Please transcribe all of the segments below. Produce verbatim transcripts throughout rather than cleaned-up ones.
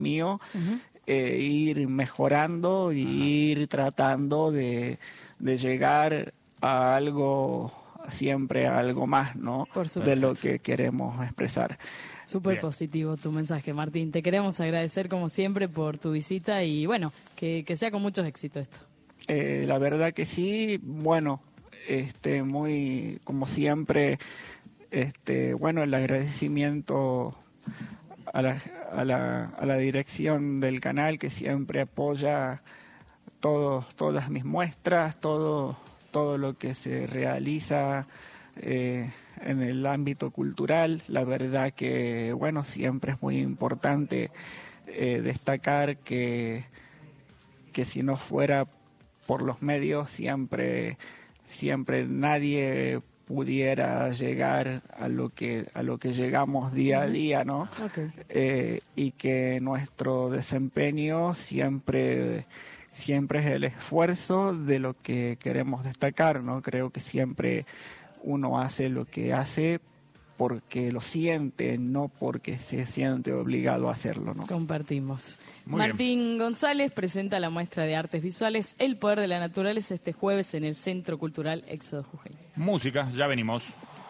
mío, uh-huh. eh, ir mejorando y uh-huh. ir tratando de, de llegar a algo, siempre a algo más, ¿no? Por supuesto. De lo que queremos expresar. Súper positivo tu mensaje, Martín. Te queremos agradecer como siempre por tu visita y bueno, que, que sea con muchos éxitos esto. Eh, la verdad que sí, bueno, este, muy, como siempre, este, bueno, el agradecimiento a la, a la, a la dirección del canal que siempre apoya todos, todas mis muestras, todo, todo lo que se realiza eh, en el ámbito cultural. La verdad que, bueno, siempre es muy importante eh, destacar que, que si no fuera por los medios, siempre, siempre nadie pudiera llegar a lo que a lo que llegamos día a día, ¿no? Okay. Eh, y que nuestro desempeño siempre siempre es el esfuerzo de lo que queremos destacar, ¿no? Creo que siempre uno hace lo que hace porque lo siente, no porque se siente obligado a hacerlo, ¿no? Compartimos. Muy Martín bien. González presenta la muestra de artes visuales El Poder de la Naturaleza este jueves en el Centro Cultural Éxodo Jujeño. Música, ya venimos.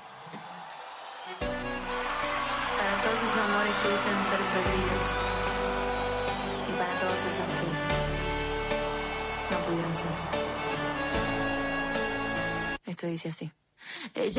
Para todos esos amores que dicen ser prohibidos y para todos esos que no pudieron ser. Esto dice así. Ella